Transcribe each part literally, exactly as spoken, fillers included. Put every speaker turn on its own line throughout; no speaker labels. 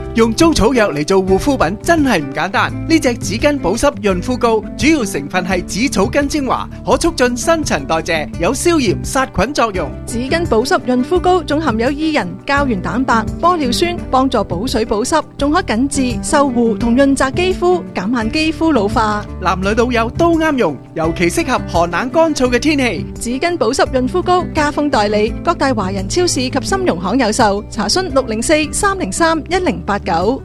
用租草藥嚟做護膚品真係唔簡單。呢隻紙巾保濕潤膚膏主要成分係紫草根精華，可促進新陳代謝，有消炎殺菌作用。
紙巾保濕潤膚膏仲含有伊人、膠原蛋白、玻尿酸，幫助補水保濕，仲可緊致、修護同潤澤肌膚，減慢肌膚老化。
男女老幼都啱用，尤其適合寒冷乾燥嘅天氣。
紙巾保濕潤膚膏家豐代理，各大華人超市及金融行有售。查詢六零四三零三一零八九。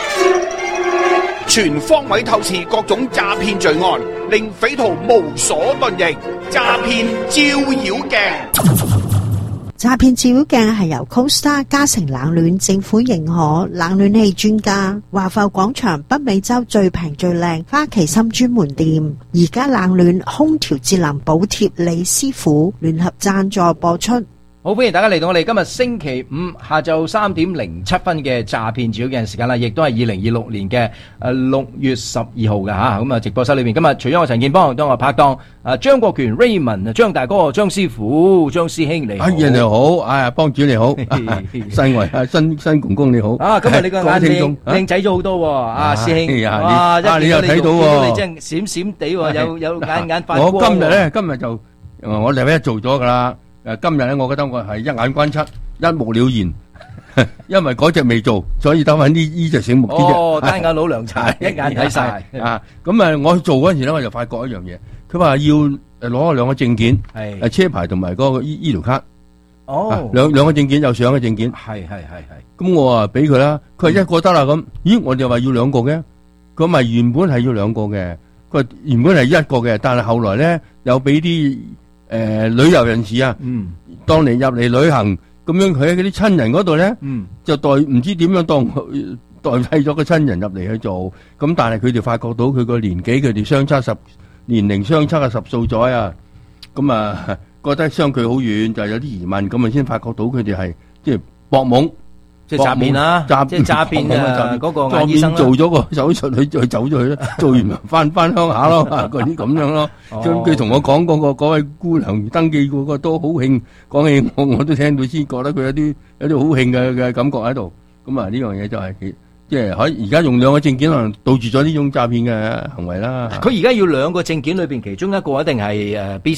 全方位透視各種詐騙罪案，令匪徒無所遁形。詐騙照妖鏡。
詐騙照妖鏡係由 CoStar 嘉誠冷暖政府認可冷暖氣專家華埠廣場北美洲最平最靚花旗參專門店，而家冷暖空調節能補貼李師傅聯合贊助播出。
好，歡迎大家嚟到我哋今日星期五下晝三點零七分嘅詐騙照妖鏡時間啦，亦都係二零二六年嘅誒六月十二號嘅吓，咁啊直播室裏邊今日除咗我陳建邦，當我拍檔啊張國權 Raymond 張大哥、張師傅、張師兄你好，
哎呀你好，哎呀幫主你好，新維啊新新公公你好，
啊今日你個眼靚靚仔咗好多喎，啊師兄，
哇一你又睇到喎，
你真閃閃地喎，有有眼眼發光。
我今日咧今日就我禮拜一做咗噶啦。誒，今日咧，我覺得我係一眼關七，一目了然，因為嗰隻未做，所以得翻呢呢隻醒目啲啫。
哦，單眼老涼茶，一眼睇晒
啊！咁啊，我去做嗰陣時咧，我就發覺一樣嘢，佢話要誒攞兩個證件，係誒車牌同埋嗰個醫醫療卡。哦，兩兩個證件有相嘅證件。係係係係。咁我啊俾佢啦，佢話一個得啦咁。咦，我就話要兩個嘅，佢咪原本係要兩個嘅，佢話原本係一個嘅，但係後來咧有俾啲。誒、呃，旅遊人士啊，嗯，當年入嚟旅行咁樣，佢喺嗰啲親人嗰度咧，嗯，就代唔知點樣當代替咗個親人入嚟去做，咁但係佢哋發覺到佢個年紀，佢哋相差十年齡相差嘅十數載啊，咁啊覺得相距好遠，就有啲疑問，咁啊先發覺到佢哋係即係博懵。
即係詐騙啦，即係詐騙啊！嗰個眼醫生
做咗個手術，佢佢走咗去啦，做完翻翻鄉下咯，嗰啲咁樣咯。咁佢同我講嗰個嗰位姑娘登記嗰個都好興，講起我我都聽到先覺得佢有啲有啲好興嘅嘅感覺喺度。咁啊呢樣嘢就係幾。即係可以而家用兩個證件可能杜絕咗呢種詐騙嘅行為啦。
佢而家要兩個證件裏邊其中一個一定係誒 B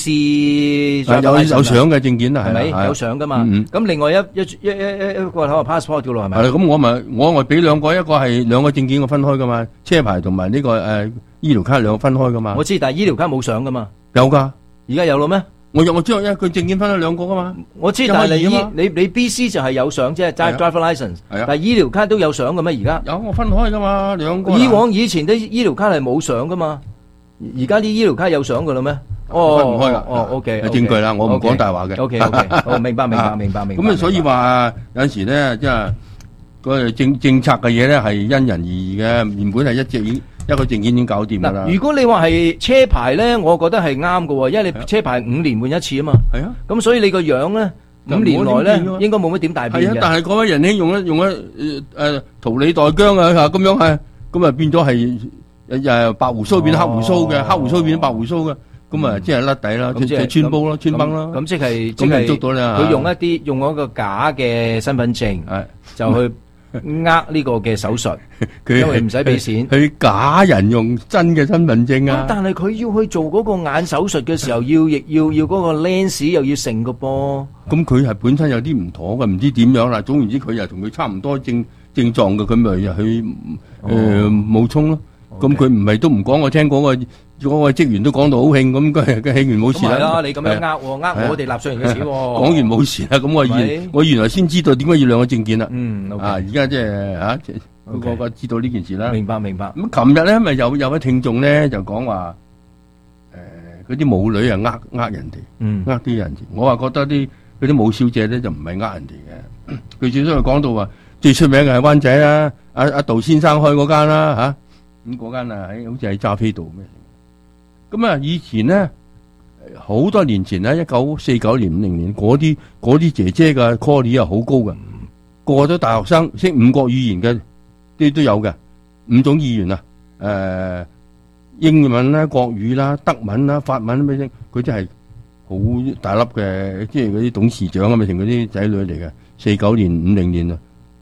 C
有有相嘅證件啦，
係咪有相噶嘛？咁另外一一一一一個可能 passport 嘅咯，係咪？
係咁我咪我咪俾兩個，一個係兩個證件我分開噶嘛，車牌同埋呢個誒醫療卡兩個分開噶嘛。
我知，但係醫療卡冇相噶嘛。
有噶，
而家有咯咩？
我我知，因為佢證件分咗兩個噶嘛。
我知，但係你你你 B C 就係有相啫，即係 driver license。係啊。但係醫療卡都有相嘅咩？而家
有，我分開噶嘛，兩個。
以往以前啲醫療卡係冇相噶嘛，而家啲醫療卡有相噶啦咩？哦，
分唔開噶。
哦 ，OK。
有證據啦，我唔講大話嘅。
OK，OK，好，明白，明白，明白，明白。
咁啊，所以話有陣時咧，即係個政政策嘅嘢咧，係因人而異嘅。原本係一隻已。一個證件已經搞掂噶啦。
如果你話係車牌咧，我覺得係啱嘅，因為你車牌五年換一次啊嘛。係啊。咁所以你個樣咧，五年內咧應該冇乜點大變嘅。
係啊，但係嗰位仁兄用一用一誒誒桃李代薑啊嚇，咁樣係，咁啊變咗係誒白胡鬚變黑胡鬚嘅，黑胡鬚變白胡鬚嘅，咁啊即係甩底啦，即係穿煲啦，穿崩啦。
咁即係即係捉到啦。佢用一啲用嗰個假嘅身份證，就去。呃呢個嘅手術，佢因為唔使俾錢，
佢假人用真嘅身份證啊！
但係佢要去做嗰個眼手術嘅時候，要亦要要嗰個 lens 又要成個噃。
咁佢係本身有啲唔妥嘅，唔知點樣啦。總言之，佢又同佢差唔多症症狀嘅，佢咪又去誒冒充咯。咁佢唔係都唔講，我聽講個嗰個職員都講到好興，咁佢佢興完冇事啦。
係啦，你咁樣呃我，呃我哋納稅人嘅錢。
講完冇事啦，咁我原我原來先知道點解要兩個證件啦。嗯，啊，而家即係啊，個個知道呢件事啦。
明白明白。
咁琴日咧，咪有有位聽眾咧就講話，誒，嗰啲舞女啊，呃呃人哋，嗯，呃啲人。我話覺得啲嗰啲舞小姐咧就唔係呃人哋嘅。佢最初講到話最出名嘅係灣仔啦，阿阿杜先生開嗰間啦，吓。咁嗰間啊，喺好似喺揸飛道咩？咁啊，以前咧好多年前咧，一九四九年、五零年嗰啲嗰啲姐姐嘅 quality 係好高嘅，個個都大學生，識五國語言嘅啲都有嘅，五種語言啊，誒、呃，英文啦、國語啦、德文啦、法文咩聲，佢真係好大粒嘅，即係嗰啲董事長啊，咪成嗰啲仔女嚟嘅。四九年、五零年啊。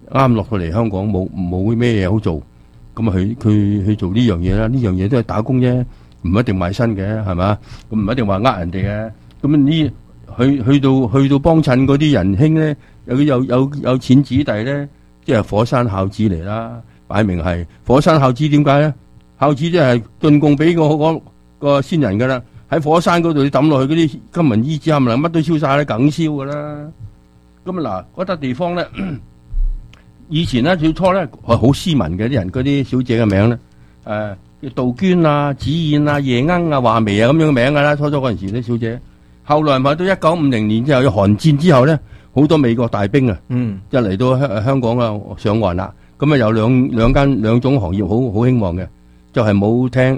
啱落到嚟香港冇冇咩嘢好做，咁啊佢佢去做呢樣嘢啦，呢樣嘢都係打工啫，唔一定賣身嘅，係嘛？咁唔一定話呃人哋嘅。咁呢去去到去到幫襯嗰啲仁兄咧，有有有有錢子弟咧，即係火山孝子嚟啦，擺明係火山孝子。點解咧？孝子即係進貢俾個個個先人噶啦，喺火山嗰度你抌落去嗰啲金銀衣紙冚唪唥乜都燒晒啦，梗燒噶啦。咁啊嗱，嗰笪地方咧，以前咧最初咧係好斯文嘅啲人，嗰啲小姐嘅名咧，誒叫杜鵑啊、紫燕啊、夜鶯啊、畫眉啊咁樣嘅名噶啦，初初嗰陣時啲小姐。後來咪到一九五零年之後，韓戰之後咧，好多美國大兵啊，嗯，一嚟到香香港啊上岸啦，咁啊有兩兩間兩種行業好好興旺嘅，就係舞廳